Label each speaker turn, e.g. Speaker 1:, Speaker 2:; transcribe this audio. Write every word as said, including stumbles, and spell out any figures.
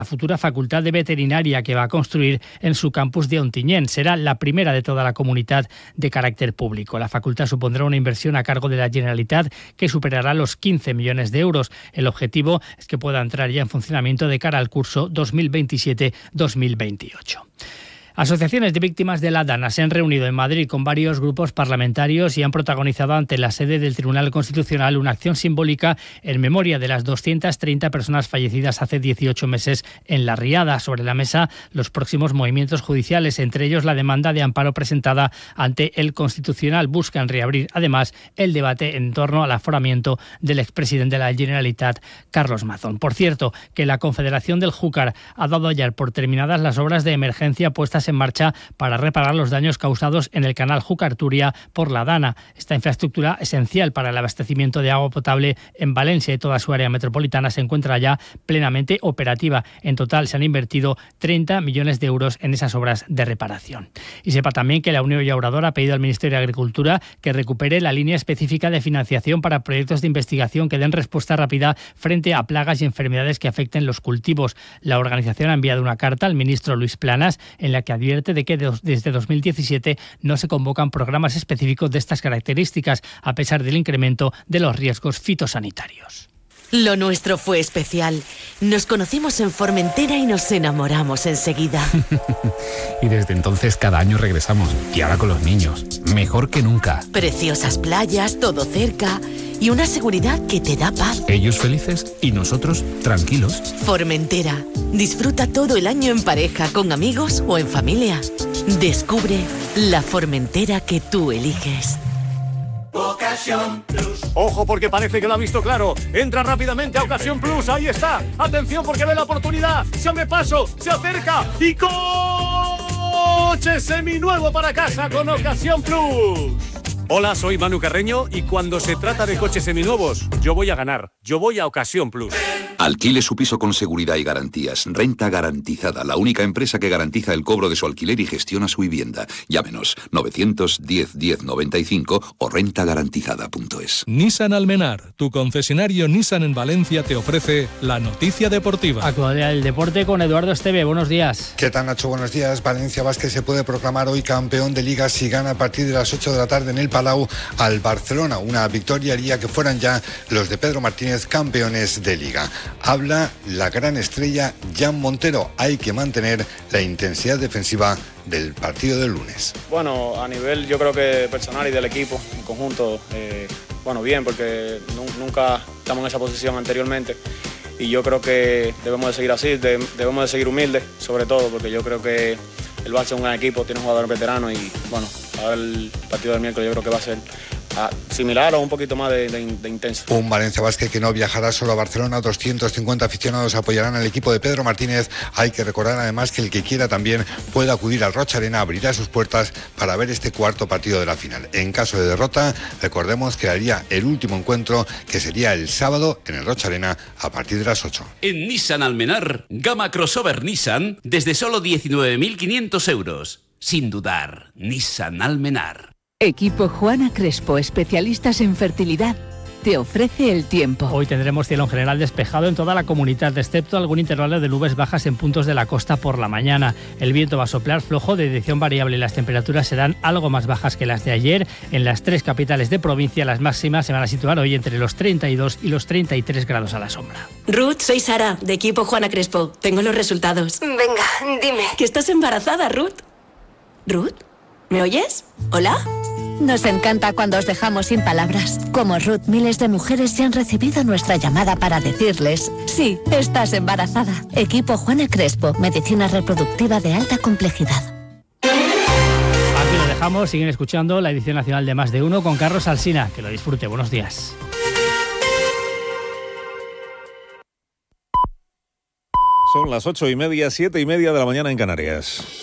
Speaker 1: la futura Facultad de Veterinaria que va a construir en su campus de Ontinyent. Será la primera de toda la comunidad de carácter público. La facultad supondrá una inversión a cargo de la Generalitat que superará los quince millones de euros. El objetivo es que pueda entrar ya en funcionamiento de cara al curso dos mil veintisiete dos mil veintiocho. Asociaciones de víctimas de la Dana se han reunido en Madrid con varios grupos parlamentarios y han protagonizado ante la sede del Tribunal Constitucional una acción simbólica en memoria de las doscientas treinta personas fallecidas hace dieciocho meses en La Riada. Sobre la mesa, los próximos movimientos judiciales, entre ellos la demanda de amparo presentada ante el Constitucional. Buscan reabrir, además, el debate en torno al aforamiento del expresidente de la Generalitat, Carlos Mazón. Por cierto, que la Confederación del Júcar ha dado ya por terminadas las obras de emergencia puestas en marcha para reparar los daños causados en el canal Júcar-Turia por la Dana. Esta infraestructura esencial para el abastecimiento de agua potable en Valencia y toda su área metropolitana se encuentra ya plenamente operativa. En total se han invertido treinta millones de euros en esas obras de reparación. Y sepa también que la Unión Llauradora ha pedido al Ministerio de Agricultura que recupere la línea específica de financiación para proyectos de investigación que den respuesta rápida frente a plagas y enfermedades que afecten los cultivos. La organización ha enviado una carta al ministro Luis Planas en la que advierte de que desde dos mil diecisiete no se convocan programas específicos de estas características, a pesar del incremento de los riesgos fitosanitarios.
Speaker 2: Lo nuestro fue especial. Nos conocimos en Formentera y nos enamoramos enseguida.
Speaker 3: Y desde entonces cada año regresamos, y ahora con los niños, mejor que nunca.
Speaker 2: Preciosas playas, todo cerca y una seguridad que te da paz.
Speaker 3: Ellos felices y nosotros tranquilos.
Speaker 2: Formentera. Disfruta todo el año en pareja, con amigos o en familia. Descubre la Formentera que tú eliges.
Speaker 4: Ocasión Plus. Ojo, porque parece que lo ha visto claro. Entra rápidamente a Ocasión Plus. Ahí está. Atención, porque ve la oportunidad. Se abre paso, se acerca y coche seminuevo para casa con Ocasión Plus. Hola, soy Manu Carreño y cuando se trata de coches seminuevos, yo voy a ganar. Yo voy a Ocasión Plus.
Speaker 5: Alquile su piso con seguridad y garantías. Renta Garantizada, la única empresa que garantiza el cobro de su alquiler y gestiona su vivienda. Llámenos novecientos diez diez noventa y cinco o renta garantizada punto es.
Speaker 6: Nissan Almenar, tu concesionario Nissan en Valencia, te ofrece la noticia deportiva.
Speaker 1: Actualidad del deporte con Eduardo Esteve. Buenos días.
Speaker 7: ¿Qué tal, Nacho? Buenos días. Valencia Basket se puede proclamar hoy campeón de Liga si gana a partir de las ocho de la tarde en el Palau al Barcelona. Una victoria haría que fueran ya los de Pedro Martínez campeones de Liga. Habla la gran estrella Jan Montero. Hay que mantener la intensidad defensiva del partido del lunes.
Speaker 8: Bueno, a nivel yo creo que personal y del equipo en conjunto, eh, bueno, bien, porque nunca estamos en esa posición anteriormente y yo creo que debemos de seguir así, de, debemos de seguir humildes, sobre todo porque yo creo que el Barça es un gran equipo, tiene un jugador veterano y bueno, ahora el partido del miércoles yo creo que va a ser Ah, similar o un poquito más de, de, de intenso.
Speaker 7: Un Valencia Basket que no viajará solo a Barcelona. doscientos cincuenta aficionados apoyarán al equipo de Pedro Martínez. Hay que recordar además que el que quiera también puede acudir al Roig Arena, abrirá sus puertas para ver este cuarto partido de la final. En caso de derrota, recordemos que haría el último encuentro, que sería el sábado en el Roig Arena a partir de las ocho.
Speaker 9: En Nissan Almenar, gama crossover Nissan desde solo diecinueve mil quinientos euros. Sin dudar, Nissan Almenar.
Speaker 10: Equipo Juana Crespo, especialistas en fertilidad, te ofrece el tiempo.
Speaker 1: Hoy tendremos cielo en general despejado en toda la comunidad, excepto algún intervalo de nubes bajas en puntos de la costa por la mañana. El viento va a soplar flojo de dirección variable y las temperaturas serán algo más bajas que las de ayer. En las tres capitales de provincia las máximas se van a situar hoy entre los treinta y dos y los treinta y tres grados a la sombra.
Speaker 11: Ruth, soy Sara, de Equipo Juana Crespo. Tengo los resultados.
Speaker 12: Venga, dime.
Speaker 11: ¿Que estás embarazada, Ruth? ¿Ruth? ¿Me oyes? ¿Hola?
Speaker 13: Nos encanta cuando os dejamos sin palabras. Como Ruth, miles de mujeres ya han recibido nuestra llamada para decirles: sí, estás embarazada. Equipo Juana Crespo, medicina reproductiva de alta complejidad.
Speaker 1: Aquí lo dejamos, siguen escuchando la edición nacional de Más de Uno con Carlos Alsina. Que lo disfrute, buenos días.
Speaker 14: Son las ocho y media, siete y media de la mañana en Canarias.